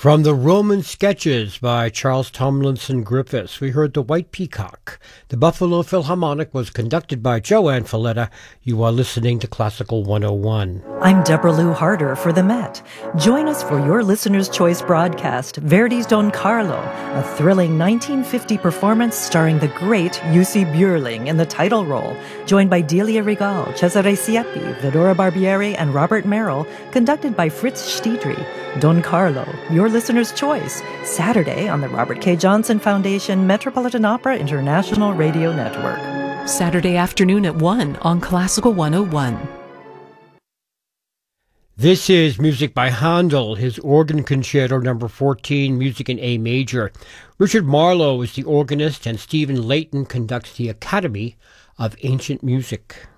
From the Roman Sketches by Charles Tomlinson Griffiths, we heard The White Peacock. The Buffalo Philharmonic was conducted by Joanne Falletta. You are listening to Classical 101. I'm Deborah Lou Harder for the Met. Join us for your Listener's Choice broadcast, Verdi's Don Carlo, a thrilling 1950 performance starring the great Jussi Björling in the title role, joined by Delia Regal, Cesare Siepi, Vidora Barbieri, and Robert Merrill, conducted by Fritz Stiedry. Don Carlo, your Listener's Choice, Saturday on the Robert K. Johnson Foundation Metropolitan Opera International Radio Network. Saturday afternoon at 1 on Classical 101. This is music by Handel, his Organ Concerto No. 14, music in A major. Richard Marlowe is the organist, and Stephen Layton conducts the Academy of Ancient Music.